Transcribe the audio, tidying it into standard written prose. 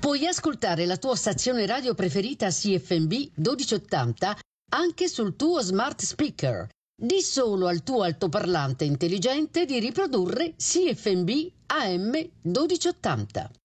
Puoi ascoltare la tua stazione radio preferita CFMB 1280 anche sul tuo smart speaker. Di solo al tuo altoparlante intelligente di riprodurre CFMB AM 1280.